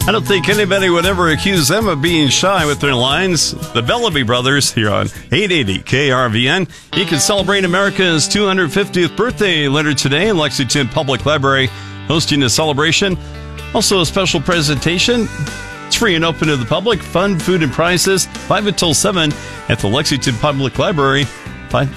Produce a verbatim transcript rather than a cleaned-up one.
I don't think anybody would ever accuse them of being shy with their lines. The Bellaby Brothers here on eight eighty K R V N. You can celebrate America's two hundred fiftieth birthday later today in Lexington Public Library, hosting a celebration. Also a special presentation. It's free and open to the public. Fun, food, and prizes. five until seven at the Lexington Public Library.